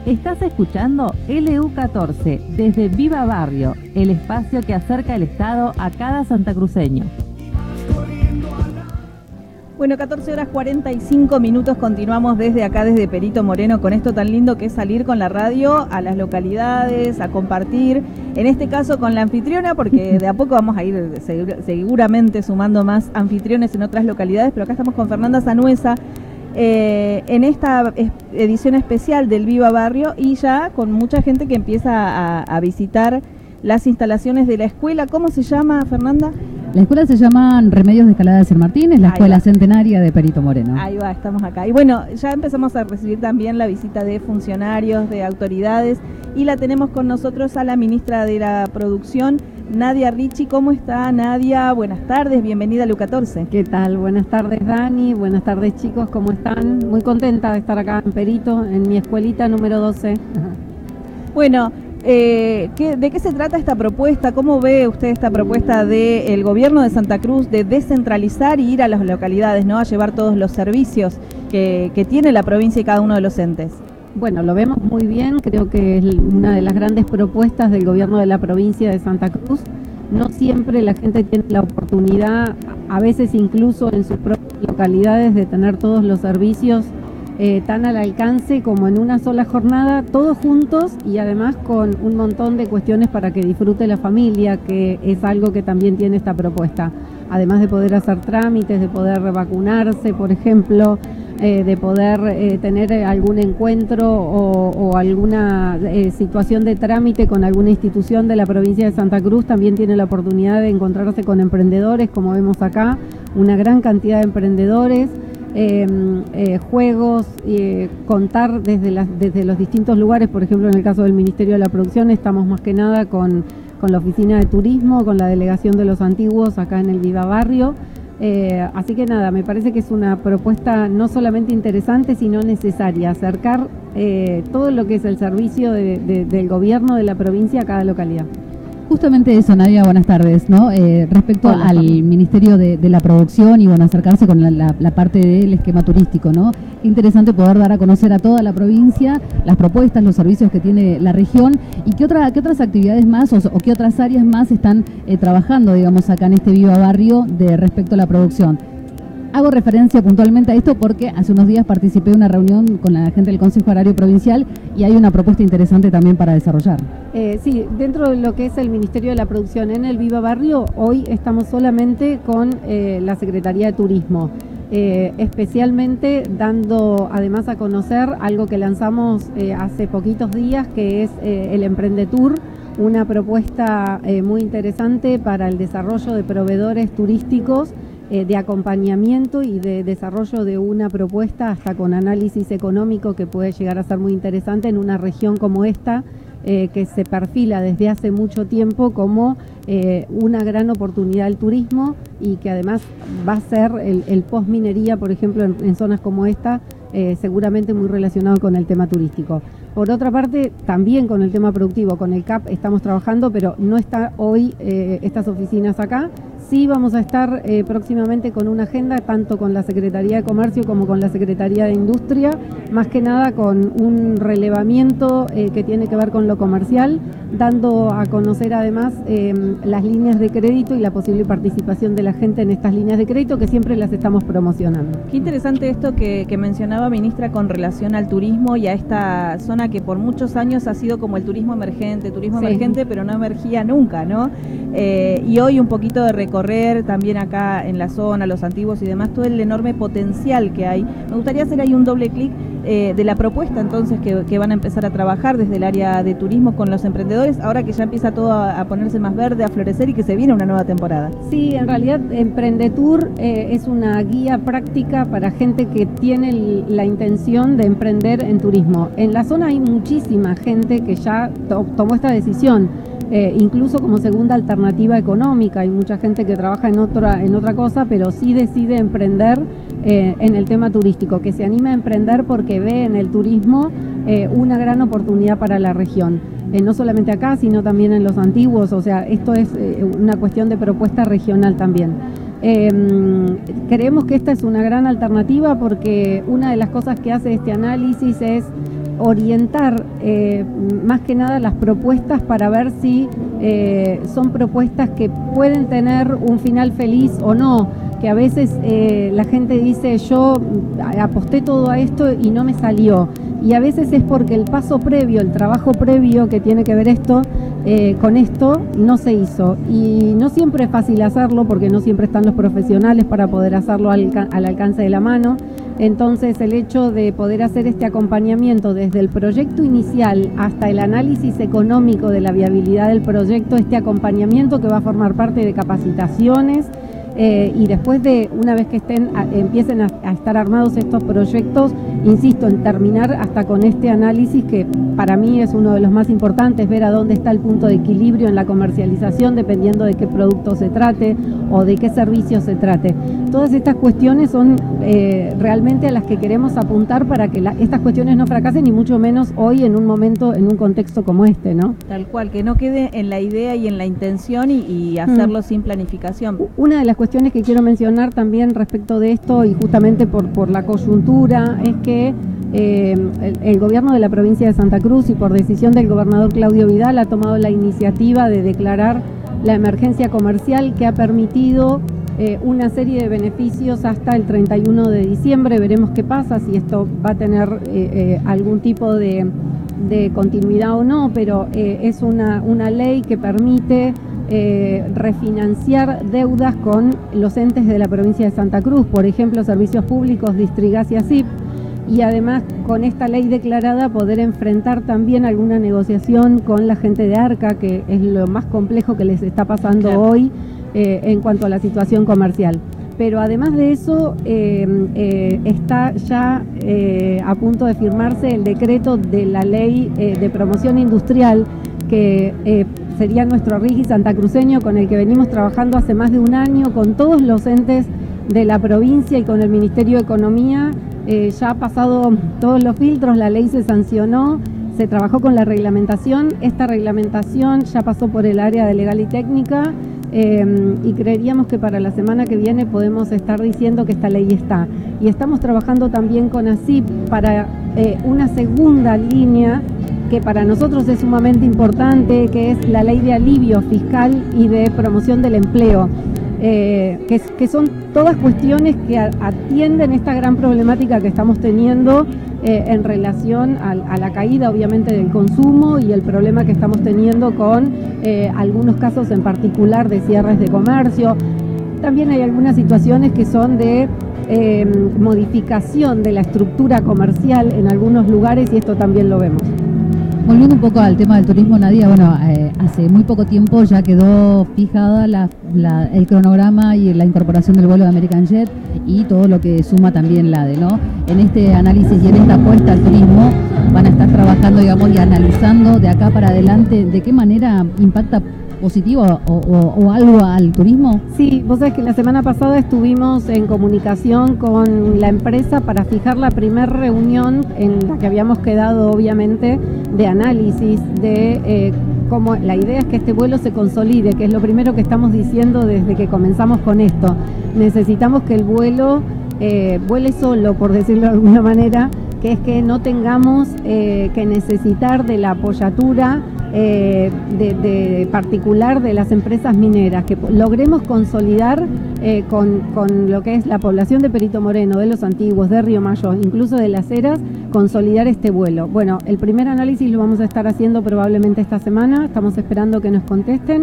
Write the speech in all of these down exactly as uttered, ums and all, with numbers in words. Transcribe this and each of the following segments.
Estás escuchando L U catorce desde Viva Barrio, el espacio que acerca el Estado a cada santacruceño. Bueno, catorce horas cuarenta y cinco minutos, continuamos desde acá, desde Perito Moreno, con esto tan lindo que es salir con la radio a las localidades, a compartir, en este caso con la anfitriona, porque de a poco vamos a ir seguramente sumando más anfitriones en otras localidades, pero acá estamos con Fernanda Sanuesa, eh, en esta edición especial del Viva Barrio, y ya con mucha gente que empieza a, a visitar las instalaciones de la escuela. ¿Cómo se llama, Fernanda? La escuela se llama Remedios de Escalada de San Martín, es la Ahí escuela va. centenaria de Perito Moreno. Ahí va, estamos acá. Y bueno, ya empezamos a recibir también la visita de funcionarios, de autoridades, y la tenemos con nosotros a la ministra de la Producción, Nadia Ricci. ¿Cómo está, Nadia? Buenas tardes, bienvenida a L U catorce. ¿Qué tal? Buenas tardes, Dani. Buenas tardes, chicos, ¿cómo están? Muy contenta de estar acá en Perito, en mi escuelita número doce. Bueno, Eh, ¿qué, ¿de qué se trata esta propuesta? ¿Cómo ve usted esta propuesta del gobierno de Santa Cruz de descentralizar y ir a las localidades, ¿no? A llevar todos los servicios que, que tiene la provincia y cada uno de los entes? Bueno, lo vemos muy bien, creo que es una de las grandes propuestas del gobierno de la provincia de Santa Cruz. No siempre la gente tiene la oportunidad, a veces incluso en sus propias localidades, de tener todos los servicios Eh, tan al alcance como en una sola jornada, todos juntos y además con un montón de cuestiones para que disfrute la familia, que es algo que también tiene esta propuesta. Además de poder hacer trámites, de poder vacunarse, por ejemplo, eh, de poder eh, tener algún encuentro o, o alguna eh, situación de trámite con alguna institución de la provincia de Santa Cruz, también tiene la oportunidad de encontrarse con emprendedores, como vemos acá, una gran cantidad de emprendedores. Eh, eh, juegos, eh, contar desde, las, desde los distintos lugares. Por ejemplo, en el caso del Ministerio de la Producción estamos más que nada con, con la Oficina de Turismo, con la Delegación de los Antiguos acá en el Viva Barrio. Eh, así que nada, me parece que es una propuesta no solamente interesante, sino necesaria, acercar eh, todo lo que es el servicio de, de, del gobierno de la provincia a cada localidad. Justamente eso, Nadia, buenas tardes, ¿no? Eh, respecto Hola, al Pablo. Ministerio de, de la Producción y bueno, acercarse con la, la, la parte del esquema turístico, ¿no? Qué interesante poder dar a conocer a toda la provincia las propuestas, los servicios que tiene la región y qué, otra, qué otras actividades más o, o qué otras áreas más están eh, trabajando, digamos, acá en este Viva Barrio de respecto a la producción. Hago referencia puntualmente a esto porque hace unos días participé en una reunión con la gente del Consejo Agrario Provincial y hay una propuesta interesante también para desarrollar. Eh, sí, dentro de lo que es el Ministerio de la Producción en el Viva Barrio, hoy estamos solamente con eh, la Secretaría de Turismo, eh, especialmente dando además a conocer algo que lanzamos eh, hace poquitos días, que es eh, el Emprendetour, una propuesta eh, muy interesante para el desarrollo de proveedores turísticos, de acompañamiento y de desarrollo de una propuesta hasta con análisis económico que puede llegar a ser muy interesante en una región como esta, eh, que se perfila desde hace mucho tiempo como eh, una gran oportunidad del turismo y que además va a ser el, el post-minería, por ejemplo, en, en zonas como esta, eh, seguramente muy relacionado con el tema turístico. Por otra parte, también con el tema productivo, con el C A P estamos trabajando, pero no está hoy eh, estas oficinas acá. Sí vamos a estar eh, próximamente con una agenda, tanto con la Secretaría de Comercio como con la Secretaría de Industria, más que nada con un relevamiento eh, que tiene que ver con lo comercial, dando a conocer además eh, las líneas de crédito y la posible participación de la gente en estas líneas de crédito, que siempre las estamos promocionando. Qué interesante esto que, que mencionaba, ministra, con relación al turismo y a esta zona que por muchos años ha sido como el turismo emergente, turismo sí. emergente, pero no emergía nunca, ¿no? Eh, y hoy un poquito de recorrer también acá en la zona, los antiguos y demás, todo el enorme potencial que hay. Me gustaría hacer ahí un doble clic eh, de la propuesta entonces que, que van a empezar a trabajar desde el área de turismo con los emprendedores, ahora que ya empieza todo a, a ponerse más verde, a florecer y que se viene una nueva temporada. Sí, en realidad Emprendetour eh, es una guía práctica para gente que tiene la intención de emprender en turismo. En la zona hay muchísima gente que ya to tomó esta decisión. Eh, incluso como segunda alternativa económica. Hay mucha gente que trabaja en otra, en otra cosa, pero sí decide emprender eh, en el tema turístico, que se anima a emprender porque ve en el turismo eh, una gran oportunidad para la región. Eh, no solamente acá, sino también en los antiguos, o sea, esto es eh, una cuestión de propuesta regional también. Eh, creemos que esta es una gran alternativa porque una de las cosas que hace este análisis es orientar eh, más que nada las propuestas para ver si eh, son propuestas que pueden tener un final feliz o no, que a veces eh, la gente dice yo aposté todo a esto y no me salió, y a veces es porque el paso previo, el trabajo previo que tiene que ver esto eh, con esto no se hizo, y no siempre es fácil hacerlo porque no siempre están los profesionales para poder hacerlo al, al alcance de la mano. Entonces el hecho de poder hacer este acompañamiento desde el proyecto inicial hasta el análisis económico de la viabilidad del proyecto, este acompañamiento que va a formar parte de capacitaciones, Eh, y después de, una vez que estén, a, empiecen a, a estar armados estos proyectos, insisto, en terminar hasta con este análisis que para mí es uno de los más importantes, ver a dónde está el punto de equilibrio en la comercialización, dependiendo de qué producto se trate o de qué servicio se trate. Todas estas cuestiones son eh, realmente a las que queremos apuntar para que la, estas cuestiones no fracasen, y mucho menos hoy en un momento, en un contexto como este, ¿no? Tal cual, que no quede en la idea y en la intención y, y hacerlo mm. sin planificación. Una de las cuestiones que quiero mencionar también respecto de esto, y justamente por, por la coyuntura, es que eh, el, el gobierno de la provincia de Santa Cruz, y por decisión del gobernador Claudio Vidal, ha tomado la iniciativa de declarar la emergencia comercial, que ha permitido eh, una serie de beneficios hasta el treinta y uno de diciembre. Veremos qué pasa, si esto va a tener eh, eh, algún tipo de, de continuidad o no, pero eh, es una, una ley que permite Eh, refinanciar deudas con los entes de la provincia de Santa Cruz, por ejemplo, Servicios Públicos, Distrigas y ASIP, y además con esta ley declarada poder enfrentar también alguna negociación con la gente de ARCA, que es lo más complejo que les está pasando claro. hoy eh, en cuanto a la situación comercial. Pero además de eso, eh, eh, está ya eh, a punto de firmarse el decreto de la ley eh, de promoción industrial, que eh, sería nuestro RIGI santacruceño, con el que venimos trabajando hace más de un año con todos los entes de la provincia y con el Ministerio de Economía. Eh, ya ha pasado todos los filtros, la ley se sancionó, se trabajó con la reglamentación, esta reglamentación ya pasó por el área de legal y técnica, eh, y creeríamos que para la semana que viene podemos estar diciendo que esta ley está. Y estamos trabajando también con ASIP para eh, una segunda línea que para nosotros es sumamente importante, que es la ley de alivio fiscal y de promoción del empleo, eh, que, que son todas cuestiones que a, atienden esta gran problemática que estamos teniendo eh, en relación a, a la caída, obviamente, del consumo, y el problema que estamos teniendo con eh, algunos casos en particular de cierres de comercio. También hay algunas situaciones que son de eh, modificación de la estructura comercial en algunos lugares, y esto también lo vemos. Volviendo un poco al tema del turismo, Nadia, bueno, eh, hace muy poco tiempo ya quedó fijada la, la, el cronograma y la incorporación del vuelo de American Jet y todo lo que suma también la ADE, ¿no? En este análisis y en esta apuesta al turismo van a estar trabajando, digamos, y analizando de acá para adelante de qué manera impacta positivo o, o, o algo al turismo. Sí, vos sabés que la semana pasada estuvimos en comunicación con la empresa para fijar la primera reunión en la que habíamos quedado, obviamente, de análisis de eh, cómo la idea es que este vuelo se consolide, que es lo primero que estamos diciendo desde que comenzamos con esto. Necesitamos que el vuelo eh, vuele solo, por decirlo de alguna manera, que es que no tengamos eh, que necesitar de la apoyatura Eh, de, de particular de las empresas mineras, que logremos consolidar eh, con, con lo que es la población de Perito Moreno, de Los Antiguos, de Río Mayo, incluso de Las Heras, consolidar este vuelo. Bueno, el primer análisis lo vamos a estar haciendo probablemente esta semana, estamos esperando que nos contesten.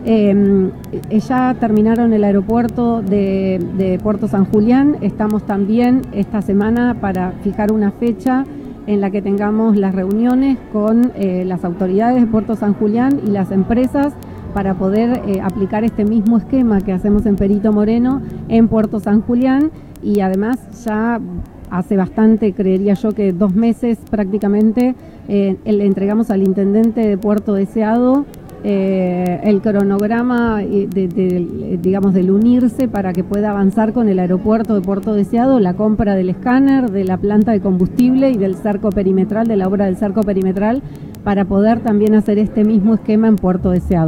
Eh, ya terminaron el aeropuerto de, de Puerto San Julián, estamos también esta semana para fijar una fecha en la que tengamos las reuniones con eh, las autoridades de Puerto San Julián y las empresas para poder eh, aplicar este mismo esquema que hacemos en Perito Moreno en Puerto San Julián, y además ya hace bastante, creería yo que dos meses prácticamente, eh, le entregamos al intendente de Puerto Deseado Eh, el cronograma de, de, digamos, del unirse para que pueda avanzar con el aeropuerto de Puerto Deseado, la compra del escáner, de la planta de combustible y del cerco perimetral, de la obra del cerco perimetral, para poder también hacer este mismo esquema en Puerto Deseado.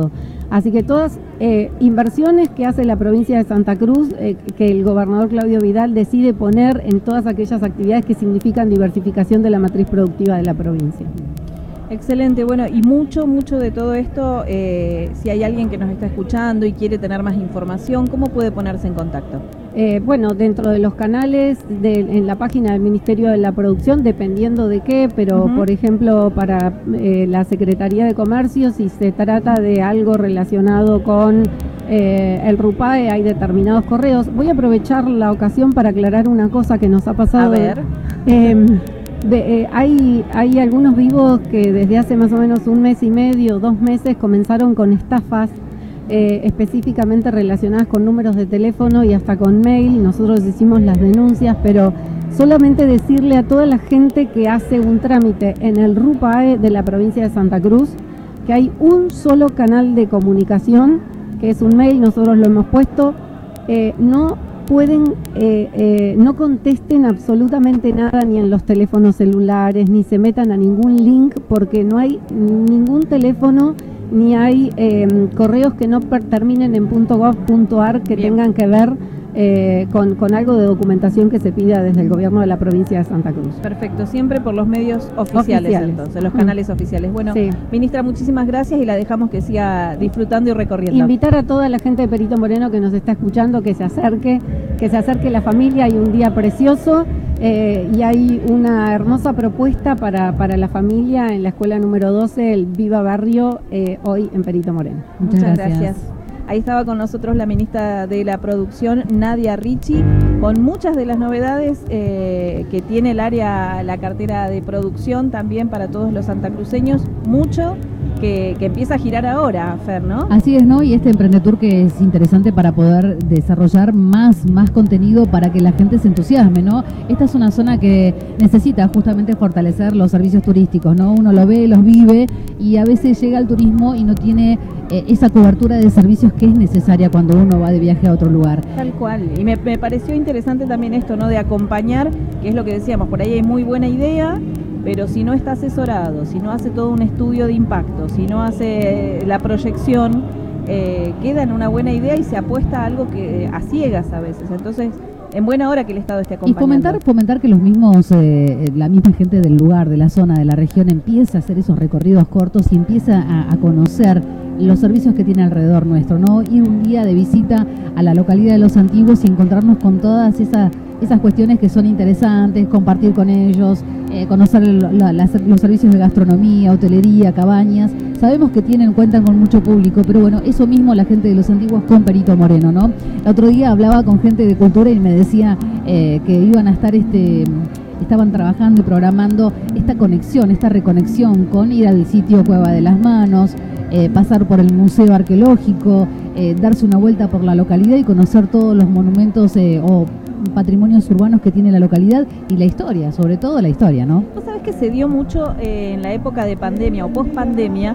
Así que todas eh, inversiones que hace la provincia de Santa Cruz, eh, que el gobernador Claudio Vidal decide poner en todas aquellas actividades que significan diversificación de la matriz productiva de la provincia. Excelente, bueno, y mucho, mucho de todo esto, eh, si hay alguien que nos está escuchando y quiere tener más información, ¿cómo puede ponerse en contacto? Eh, bueno, dentro de los canales, de, en la página del Ministerio de la Producción, dependiendo de qué, pero uh-huh. por ejemplo para eh, la Secretaría de Comercio, si se trata de algo relacionado con eh, el RUPAE, hay determinados correos. Voy a aprovechar la ocasión para aclarar una cosa que nos ha pasado. A ver. Eh, De, eh, hay, hay algunos vivos que desde hace más o menos un mes y medio, dos meses, comenzaron con estafas eh, específicamente relacionadas con números de teléfono y hasta con mail. Nosotros hicimos las denuncias, pero solamente decirle a toda la gente que hace un trámite en el RUPAE de la provincia de Santa Cruz que hay un solo canal de comunicación, que es un mail, nosotros lo hemos puesto, eh, no pueden, eh, eh, no contesten absolutamente nada ni en los teléfonos celulares, ni se metan a ningún link, porque no hay ningún teléfono ni hay eh, correos que no terminen en .gov.ar que Bien. tengan que ver eh, con, con algo de documentación que se pida desde el gobierno de la provincia de Santa Cruz. Perfecto, siempre por los medios oficiales, oficiales. entonces, los canales mm. oficiales. Bueno, sí. Ministra, muchísimas gracias y la dejamos que siga disfrutando y recorriendo. Invitar a toda la gente de Perito Moreno que nos está escuchando que se acerque, que se acerque la familia. Hay un día precioso eh, y hay una hermosa propuesta para, para la familia en la escuela número doce, el Viva Barrio, eh, hoy en Perito Moreno. Muchas, Muchas gracias. gracias. Ahí estaba con nosotros la ministra de la Producción, Nadia Ricci, con muchas de las novedades eh, que tiene el área, la cartera de producción también para todos los santacruceños. Mucho que, que empieza a girar ahora, Fer, ¿no? Así es, ¿no? Y este Emprendetour que es interesante para poder desarrollar más, más contenido para que la gente se entusiasme, ¿no? Esta es una zona que necesita justamente fortalecer los servicios turísticos, ¿no? Uno lo ve, los vive y a veces llega al turismo y no tiene eh, esa cobertura de servicios que es necesaria cuando uno va de viaje a otro lugar. Tal cual. Y me, me pareció interesante también esto, ¿no? De acompañar, que es lo que decíamos, por ahí hay muy buena idea, pero si no está asesorado, si no hace todo un estudio de impacto, si no hace la proyección, eh, queda en una buena idea y se apuesta a algo que a ciegas a veces. Entonces, en buena hora que el Estado esté acompañando. Y fomentar, fomentar que los mismos, eh, la misma gente del lugar, de la zona, de la región, empiece a hacer esos recorridos cortos y empieza a, a conocer los servicios que tiene alrededor nuestro, ¿no? Ir un día de visita a la localidad de Los Antiguos y encontrarnos con todas esas, esas cuestiones que son interesantes, compartir con ellos, eh, conocer la, la, los servicios de gastronomía, hotelería, cabañas. Sabemos que tienen, cuentan con mucho público, pero bueno, eso mismo la gente de Los Antiguos con Perito Moreno, ¿no? El otro día hablaba con gente de cultura y me decía eh, que iban a estar este... estaban trabajando y programando esta conexión, esta reconexión con ir al sitio Cueva de las Manos, eh, pasar por el Museo Arqueológico, eh, darse una vuelta por la localidad y conocer todos los monumentos eh, o patrimonios urbanos que tiene la localidad y la historia, sobre todo la historia, ¿no? Vos sabés que se dio mucho eh, en la época de pandemia o post-pandemia,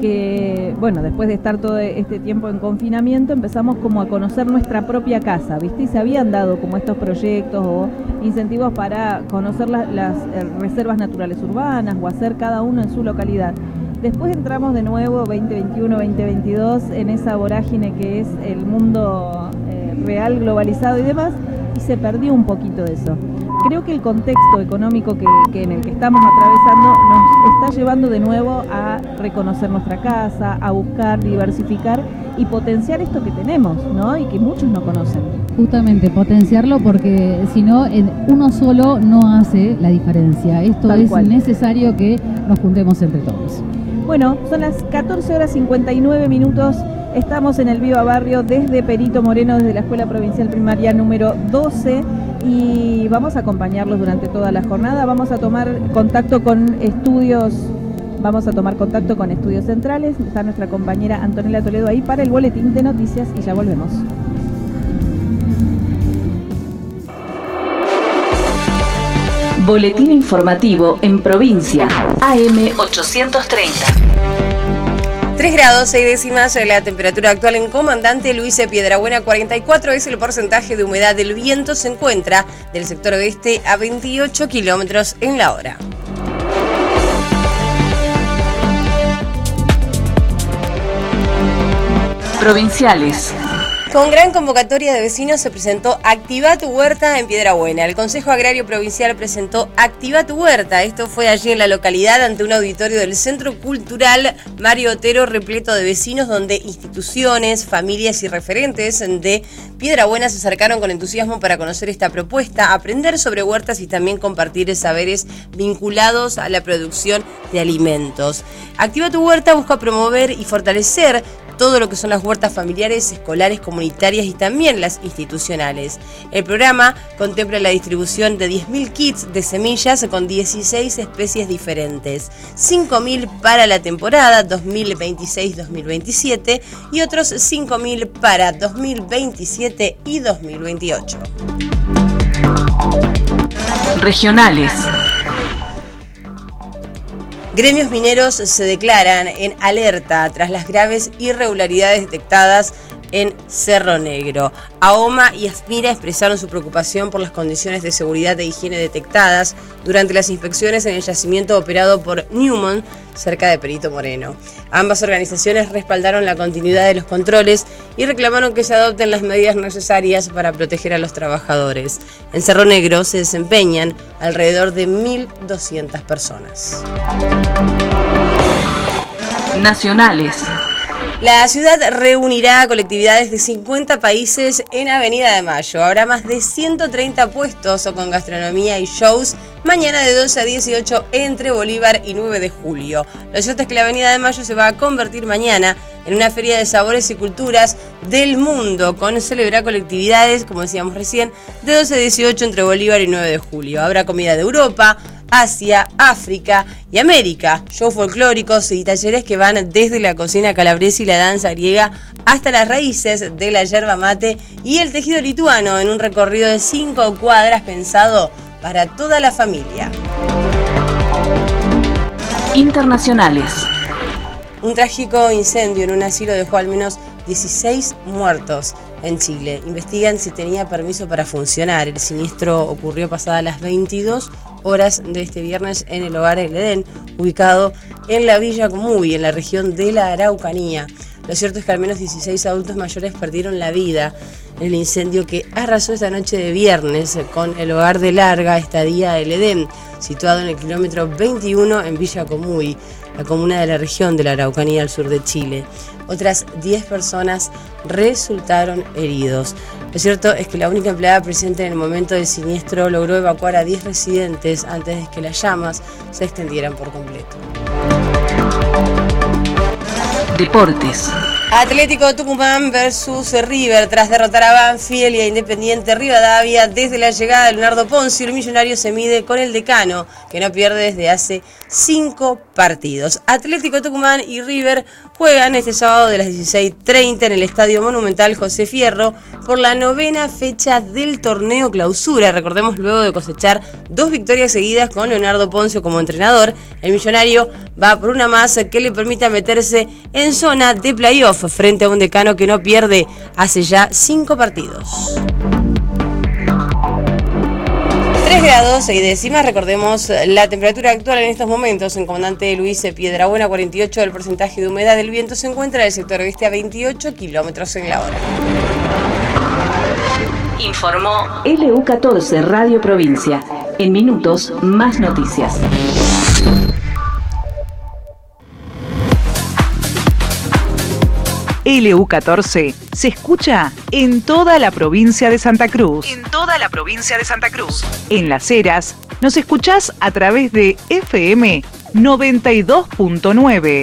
que, bueno, después de estar todo este tiempo en confinamiento, empezamos como a conocer nuestra propia casa, ¿viste? Y se habían dado como estos proyectos o incentivos para conocer las, las reservas naturales urbanas o hacer cada uno en su localidad. Después entramos de nuevo, veinte veintiuno, veinte veintidós, en esa vorágine que es el mundo eh, real, globalizado y demás, y se perdió un poquito de eso. Creo que el contexto económico que, que en el que estamos atravesando nos está llevando de nuevo a reconocer nuestra casa, a buscar, diversificar y potenciar esto que tenemos, ¿no? Y que muchos no conocen. Justamente, potenciarlo porque si no, uno solo no hace la diferencia. Esto Tal es cual. necesario que nos juntemos entre todos. Bueno, son las catorce horas cincuenta y nueve minutos. Estamos en el Viva Barrio desde Perito Moreno, desde la Escuela Provincial Primaria número doce. Y vamos a acompañarlos durante toda la jornada. Vamos a tomar contacto con estudios, vamos a tomar contacto con estudios centrales. Está nuestra compañera Antonella Toledo ahí para el boletín de noticias y ya volvemos. Boletín informativo en provincia, A M ochocientos treinta. tres grados, seis décimas, la temperatura actual en Comandante Luis Piedrabuena, cuarenta y cuatro es el porcentaje de humedad del viento, se encuentra del sector oeste a veintiocho kilómetros en la hora. Provinciales. Con gran convocatoria de vecinos se presentó Activa tu Huerta en Piedrabuena. El Consejo Agrario Provincial presentó Activa tu Huerta. Esto fue allí en la localidad ante un auditorio del Centro Cultural Mario Otero repleto de vecinos donde instituciones, familias y referentes de Piedrabuena se acercaron con entusiasmo para conocer esta propuesta, aprender sobre huertas y también compartir saberes vinculados a la producción de alimentos. Activa tu Huerta busca promover y fortalecer todo lo que son las huertas familiares, escolares, comunitarias y también las institucionales. El programa contempla la distribución de diez mil kits de semillas con dieciséis especies diferentes, cinco mil para la temporada dos mil veintiséis dos mil veintisiete y otros cinco mil para dos mil veintisiete y dos mil veintiocho. Regionales. Gremios mineros se declaran en alerta tras las graves irregularidades detectadas en Cerro Negro. AOMA y ASMIRA expresaron su preocupación por las condiciones de seguridad e higiene detectadas durante las inspecciones en el yacimiento operado por Newmont, cerca de Perito Moreno. Ambas organizaciones respaldaron la continuidad de los controles y reclamaron que se adopten las medidas necesarias para proteger a los trabajadores. En Cerro Negro se desempeñan alrededor de mil doscientas personas. Nacionales. La ciudad reunirá a colectividades de cincuenta países en Avenida de Mayo. Habrá más de ciento treinta puestos con gastronomía y shows mañana de doce a dieciocho entre Bolívar y nueve de julio. Lo cierto es que la Avenida de Mayo se va a convertir mañana en una feria de sabores y culturas del mundo, con celebrar colectividades, como decíamos recién, de doce a dieciocho entre Bolívar y nueve de julio. Habrá comida de Europa, Asia, África y América, shows folclóricos y talleres que van desde la cocina calabresa y la danza griega hasta las raíces de la yerba mate y el tejido lituano en un recorrido de cinco cuadras pensado para toda la familia. Internacionales. Un trágico incendio en un asilo dejó al menos dieciséis muertos en Chile. Investigan si tenía permiso para funcionar. El siniestro ocurrió pasadas las veintidós horas de este viernes en el hogar El Edén, ubicado en la Villa Comuy, en la región de la Araucanía. Lo cierto es que al menos dieciséis adultos mayores perdieron la vida en el incendio que arrasó esta noche de viernes con el hogar de larga estadía El Edén, situado en el kilómetro veintiuno en Villa Comuy, la comuna de la región de la Araucanía al sur de Chile. Otras diez personas resultaron heridos. Lo cierto es que la única empleada presente en el momento del siniestro logró evacuar a diez residentes antes de que las llamas se extendieran por completo. Deportes. Atlético Tucumán versus River. Tras derrotar a Banfield y a Independiente Rivadavia desde la llegada de Leonardo Ponzi, el millonario se mide con el decano, que no pierde desde hace cinco partidos. Atlético Tucumán y River juegan este sábado de las dieciséis treinta en el Estadio Monumental José Fierro por la novena fecha del torneo clausura. Recordemos, luego de cosechar dos victorias seguidas con Leonardo Poncio como entrenador, el millonario va por una más que le permita meterse en zona de playoff frente a un decano que no pierde hace ya cinco partidos. tres grados seis décimas, recordemos la temperatura actual en estos momentos en Comandante Luis Piedrabuena, cuarenta y ocho el porcentaje de humedad del viento se encuentra en el sector oeste a veintiocho kilómetros en la hora. Informó L U catorce Radio Provincia. En minutos, más noticias. L U catorce se escucha en toda la provincia de Santa Cruz. En toda la provincia de Santa Cruz. En Las Heras nos escuchás a través de F M noventa y dos punto nueve.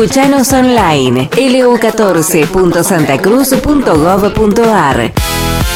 Escuchanos online, l u catorce punto santacruz punto gov punto ar.